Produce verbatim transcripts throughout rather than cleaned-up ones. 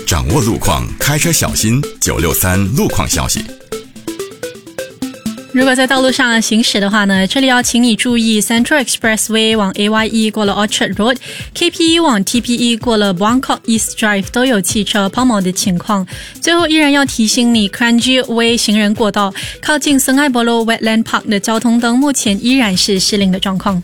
掌握路况，开车小心。九六三路况消息。 如果在道路上行驶的话呢，这里要请你注意 Central Expressway 往 A Y E 过了 Orchard Road， K P E 往 T P E 过了 Buangkok East Drive 都有汽车抛锚的情况。最后依然要提醒你 Kranji Way 行人过道靠近 Sungai Buloh Wetland Park 的交通灯目前依然是失灵的状况。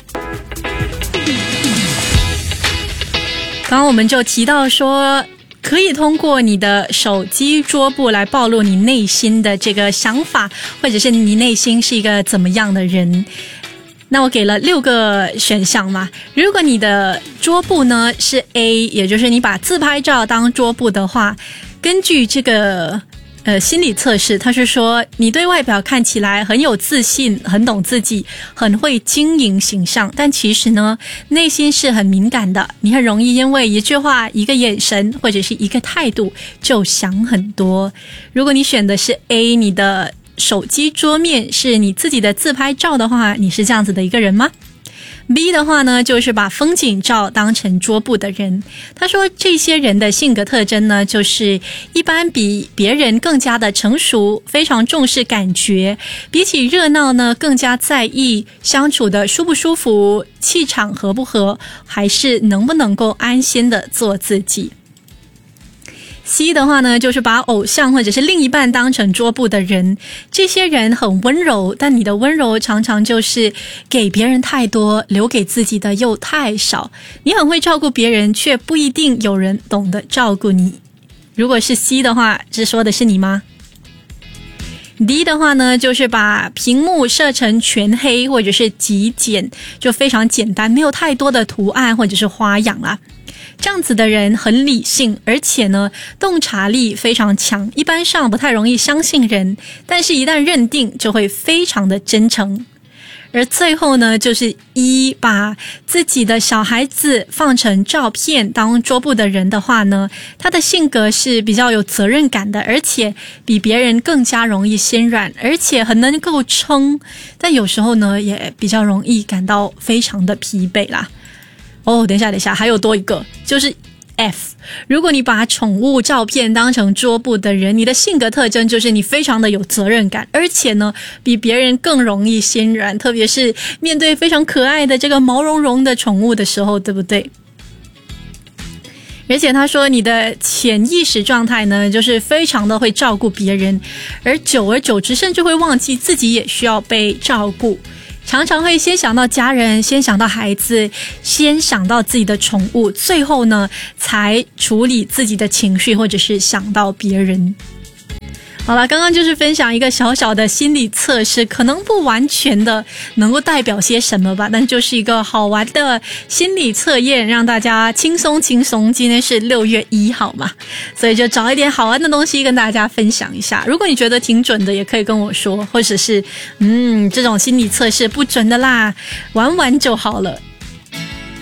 刚刚我们就提到说可以通过你的手机桌布来暴露你内心的这个想法，或者是你内心是一个怎么样的人。那我给了六个选项嘛，如果你的桌布呢是 A， 也就是你把自拍照当桌布的话，根据这个呃心理测试，它是说你对外表看起来很有自信，很懂自己，很会经营形象，但其实呢内心是很敏感的，你很容易因为一句话、一个眼神或者是一个态度就想很多。如果你选的是 A， 你的手机桌面是你自己的自拍照的话，你是这样子的一个人吗？ B 的话呢，就是把风景照当成桌布的人。他说这些人的性格特征呢，就是一般比别人更加的成熟，非常重视感觉，比起热闹呢更加在意相处的舒不舒服，气场合不合，还是能不能够安心的做自己。C 的话呢，就是把偶像或者是另一半当成桌布的人。这些人很温柔，但你的温柔常常就是给别人太多，留给自己的又太少。你很会照顾别人，却不一定有人懂得照顾你。如果是 C 的话，这说的是你吗？ D 的话呢，就是把屏幕设成全黑或者是极简，就非常简单，没有太多的图案或者是花样啦。这样子的人很理性，而且呢洞察力非常强，一般上不太容易相信人，但是一旦认定就会非常的真诚。而最后呢，就是一把自己的小孩子放成照片当桌布的人的话呢，他的性格是比较有责任感的，而且比别人更加容易心软，而且很能够撑，但有时候呢也比较容易感到非常的疲惫啦。哦，等一下等一下，还有多一个，就是 F。 如果你把宠物照片当成桌布的人，你的性格特征就是你非常的有责任感，而且呢比别人更容易心软，特别是面对非常可爱的这个毛茸茸的宠物的时候，对不对？而且他说你的潜意识状态呢，就是非常的会照顾别人，而久而久之甚至会忘记自己也需要被照顾，常常会先想到家人，先想到孩子，先想到自己的宠物，最后呢才处理自己的情绪或者是想到别人。好了，刚刚就是分享一个小小的心理测试，可能不完全的能够代表些什么吧，但就是一个好玩的心理测验，让大家轻松轻松。今天是六月一号嘛，所以就找一点好玩的东西跟大家分享一下。如果你觉得挺准的，也可以跟我说，或者是嗯，这种心理测试不准的啦，玩玩就好了，